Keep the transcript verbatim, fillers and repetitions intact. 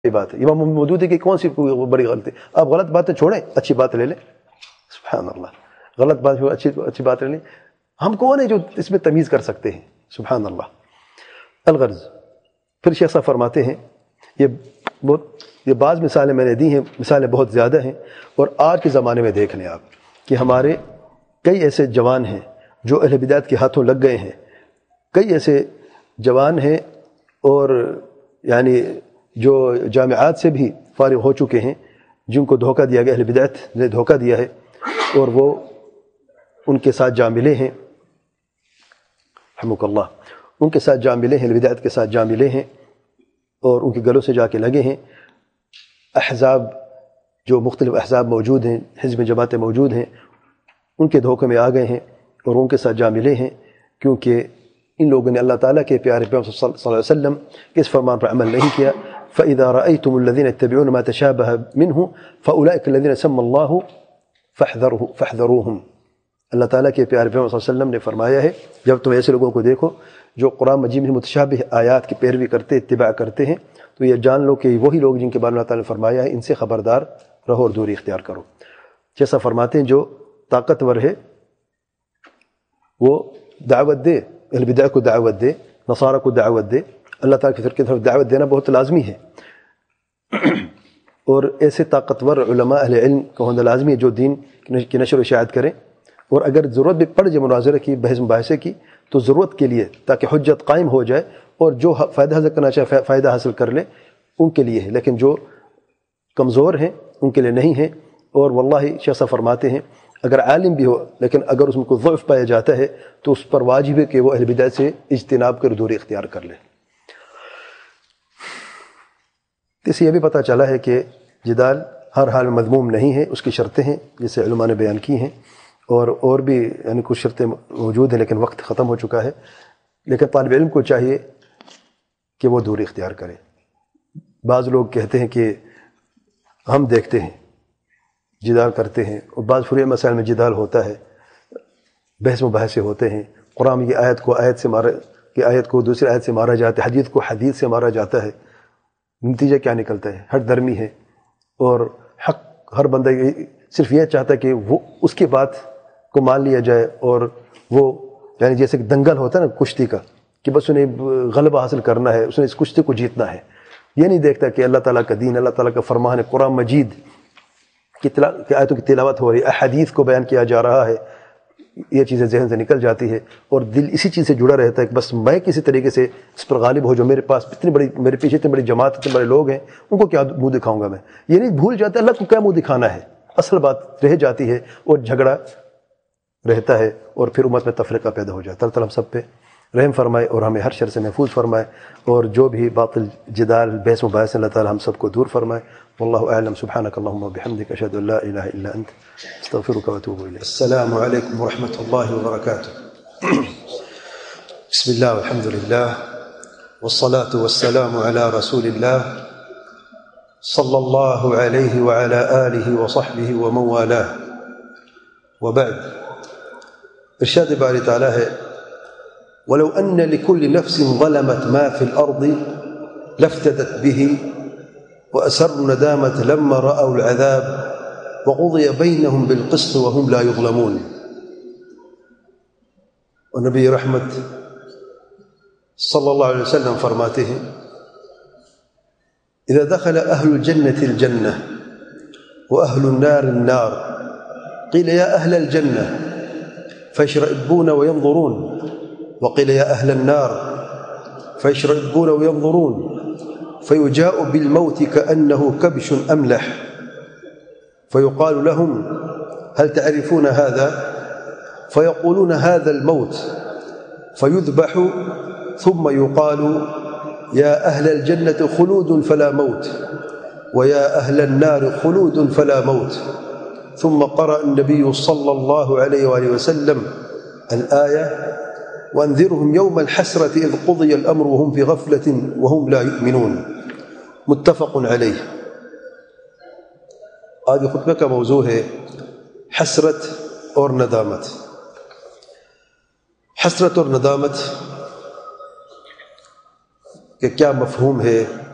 بات ہے. امام مودودی کی کون سی بڑی غلطی؟ آپ غلط باتیں چھوڑیں، اچھی بات لے لیں. سبحان اللہ، غلط بات اچھی اچھی بات لے لیں. ہم کون ہیں جو اس میں تمیز کر سکتے ہیں؟ سبحان اللہ. الغرض پھر شیخ صاحب فرماتے ہیں، یہ بہت یہ بعض مثالیں میں نے دی ہیں، مثالیں بہت زیادہ ہیں. اور آج کے زمانے میں دیکھ لیں آپ کہ ہمارے کئی ایسے جوان ہیں جو اہل بدعت کے ہاتھوں لگ گئے ہیں. کئی ایسے جوان ہیں اور یعنی جو جامعات سے بھی فارغ ہو چکے ہیں، جن کو دھوکہ دیا گیا، اہل بدعت نے دھوکہ دیا ہے اور وہ ان کے ساتھ جا ملے ہیں. رحمک اللہ، ان کے ساتھ جا ملے ہیں، اہل بدعت کے ساتھ جا ملے ہیں اور ان کے گلوں سے جا کے لگے ہیں. احزاب جو مختلف احزاب موجود ہیں، حزب جماعتیں موجود ہیں، ان کے دھوکے میں آ گئے ہیں اور ان کے ساتھ جا ملے ہیں، کیونکہ ان لوگوں نے اللہ تعالیٰ کے پیارے پیغمبر صلی اللہ علیہ وسلم کے اس فرمان پر عمل نہیں کیا. فَإِذَا رَأَيْتُمُ الَّذِينَ يَتَّبِعُونَ مَا تَشَابَهَ مِنْهُ فَأُولَئِكَ الَّذِينَ سَمَّ اللَّهُ فَاحْذَرُوهُمْ. اللہ تعالیٰ کے پیارے پیغمبر صلی اللہ علیہ وسلم نے فرمایا ہے، جب تم ایسے لوگوں کو دیکھو جو قرآن مجید میں متشابہ آیات کی پیروی کرتے، اتباع کرتے ہیں، تو یہ جان لو کہ وہی لوگ جن کے بارے میں اللہ تعالیٰ نے فرمایا ہے ان سے خبردار رہو اور دوری اختیار کرو. جیسا فرماتے ہیں جو طاقتور ہے وہ دعوت دے، اہل بدعت کو دعوت دے، نصارہ کو دعوت دے. اللہ تعالیٰ کی طرف دعوت دینا بہت لازمی ہے، اور ایسے طاقتور علماء اہل علم کا ہونا لازمی ہے جو دین کی نشر و اشاعت کریں. اور اگر ضرورت بھی پڑ جائے مناظرہ کی، بحث مباحثے کی، تو ضرورت کے لیے تاکہ حجت قائم ہو جائے اور جو فائدہ حاصل کرنا چاہے فائدہ حاصل کر لے، ان کے لیے ہے. لیکن جو کمزور ہیں ان کے لیے نہیں ہیں. اور واللہ شیخ صاحب فرماتے ہیں اگر عالم بھی ہو لیکن اگر اس میں کوئی ضعف پایا جاتا ہے تو اس پر واجب ہے کہ وہ اہل بدعت سے اجتناب کر دوری اختیار کر لے. اس سے یہ بھی پتہ چلا ہے کہ جدال ہر حال میں مذموم نہیں ہے، اس کی شرطیں ہیں جسے علماء نے بیان کی ہیں، اور اور بھی یعنی کچھ شرطیں موجود ہیں لیکن وقت ختم ہو چکا ہے. لیکن طالب علم کو چاہیے کہ وہ دوری اختیار کرے. بعض لوگ کہتے ہیں کہ ہم دیکھتے ہیں جدال کرتے ہیں، اور بعض فروعی مسائل میں جدال ہوتا ہے، بحث مباحثے ہوتے ہیں، قرآن کی آیت کو آیت سے مارا کی آیت کو دوسری آیت سے مارا جاتا ہے، حدیث کو حدیث سے مارا جاتا ہے. نتیجہ کیا نکلتا ہے؟ ہر درمی ہے، اور حق ہر بندہ صرف یہ چاہتا ہے کہ وہ اس کی بات کو مان لیا جائے، اور وہ یعنی جیسے کہ دنگل ہوتا ہے نا کشتی کا، کہ بس انہیں غلبہ حاصل کرنا ہے، اس نے اس کشتی کو جیتنا ہے. یہ نہیں دیکھتا کہ اللہ تعالیٰ کا دین، اللہ تعالیٰ کا فرمان ہے، قرآن مجید کی آیتوں کی تلاوت ہو رہی ہے، احادیث کو بیان کیا جا رہا ہے. یہ چیزیں ذہن سے نکل جاتی ہے اور دل اسی چیز سے جڑا رہتا ہے کہ بس میں کسی طریقے سے اس پر غالب ہو، جو میرے پاس اتنی بڑی میرے پیچھے اتنی بڑی جماعت، اتنے بڑے لوگ ہیں، ان کو کیا منہ دکھاؤں گا میں. یہ نہیں بھول جاتا اللہ کو کیا منہ دکھانا ہے، اصل بات رہ جاتی ہے اور جھگڑا رہتا ہے اور پھر امت میں تفرقہ پیدا ہو جاتا ہے. اللہ تعالیٰ ہم سب پہ رحم فرمائے اور ہمیں ہر شر سے محفوظ فرمائے، اور جو بھی باطل جدال بحث مباحث اللہ تعالیٰ ہم سب کو دور فرمائے. واللہ اعلم. سبحانک اللہم وبحمدک، اشہد ان لا الہ الا انت، استغفرک واتوب الیک. السلام علیکم ورحمۃ اللہ وبرکاتہ. بسم اللہ والحمد للہ والصلاة والسلام علی رسول اللہ صلی اللہ علیہ وعلی آلہ وصحبہ ومن والاہ، وبعد. ارشاد باری تعالیٰ ہے وَلَوْ أَنَّ لِكُلِّ نَفْسٍ ظَلَمَتْ مَا فِي الْأَرْضِ لَافْتَدَتْ بِهِ وَأَسَرُّوا النَّدَامَةَ لَمَّا رَأَوُا الْعَذَابَ وَقُضِيَ بَيْنَهُمْ بِالْقِسْطِ وَهُمْ لَا يُظْلَمُونَ. اور نبی رحمت صلی اللہ علیہ وسلم فرماتے ہیں اذا دخل اہل الجنة الجنة واہل النار النار قیل یا اہل الجنة فيشرئبون وينظرون وقيل يا أهل النار فيشرئبون وينظرون فيجاء بالموت كأنه كبش أملح فيقال لهم هل تعرفون هذا؟ فيقولون هذا الموت فيذبح ثم يقال يا أهل الجنة خلود فلا موت ويا أهل النار خلود فلا موت. ثم قرأ النبي صلى الله عليه وآله وسلم الآية وأنذرهم يوم الحسرة إذ قضي الأمر وهم في غفلة وهم لا يؤمنون. متفق عليه. آج خطبہ کا موضوع ہے حسرت اور ندامت. حسرت اور ندامت کہ کیا مفہوم ہے،